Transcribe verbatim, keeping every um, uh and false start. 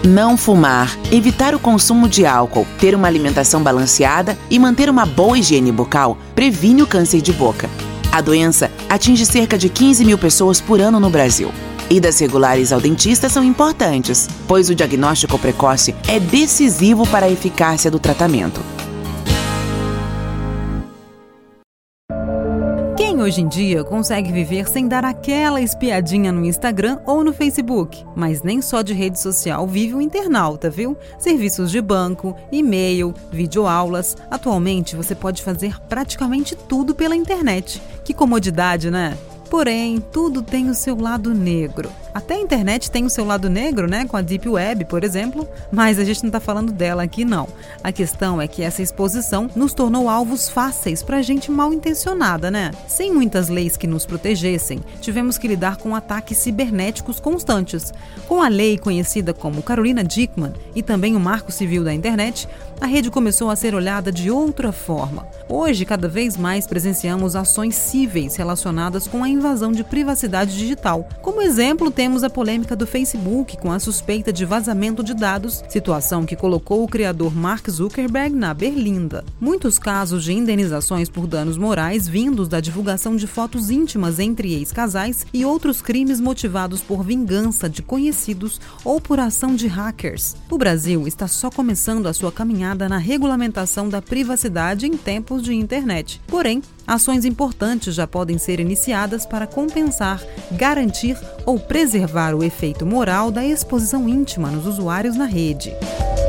Não fumar, evitar o consumo de álcool, ter uma alimentação balanceada e manter uma boa higiene bucal previne o câncer de boca. A doença atinge cerca de quinze mil pessoas por ano no Brasil. Idas regulares ao dentista são importantes, pois o diagnóstico precoce é decisivo para a eficácia do tratamento. Quem hoje em dia consegue viver sem dar aquela espiadinha no Instagram ou no Facebook? Mas nem só de rede social vive o internauta, viu? Serviços de banco, e-mail, videoaulas. Atualmente você pode fazer praticamente tudo pela internet. Que comodidade, né? Porém, tudo tem o seu lado negro. Até a internet tem o seu lado negro, né? Com a Deep Web, por exemplo. Mas a gente não está falando dela aqui, não. A questão é que essa exposição nos tornou alvos fáceis para gente mal intencionada, né? Sem muitas leis que nos protegessem, tivemos que lidar com ataques cibernéticos constantes. Com a lei conhecida como Carolina Dickmann e também o Marco Civil da Internet, a rede começou a ser olhada de outra forma. Hoje, cada vez mais presenciamos ações cíveis relacionadas com a invasão de privacidade digital. Como exemplo, temos a polêmica do Facebook com a suspeita de vazamento de dados, situação que colocou o criador Mark Zuckerberg na berlinda. Muitos casos de indenizações por danos morais vindos da divulgação de fotos íntimas entre ex-casais e outros crimes motivados por vingança de conhecidos ou por ação de hackers. O Brasil está só começando a sua caminhada na regulamentação da privacidade em tempos de internet. Porém, ações importantes já podem ser iniciadas para compensar, garantir ou preservar o efeito moral da exposição íntima nos usuários na rede.